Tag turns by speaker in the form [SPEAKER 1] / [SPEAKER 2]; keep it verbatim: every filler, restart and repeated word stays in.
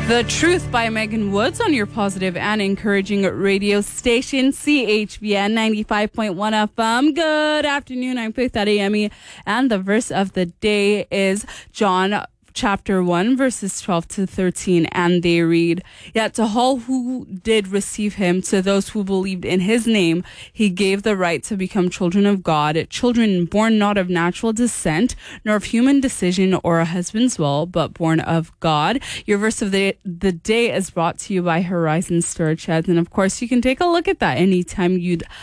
[SPEAKER 1] The Truth by Megan Woods on your positive and encouraging radio station, C H V N ninety-five point one F M. Good afternoon. I'm Faith Adeyemi, and the verse of the day is John chapter one, verses twelve to thirteen, and they read, "Yet to all who did receive him, to those who believed in his name, he gave the right to become children of God, children born not of natural descent, nor of human decision or a husband's will, but born of God." Your verse of the, the day is brought to you by Horizon Storage Sheds, and of course, you can take a look at that anytime you'd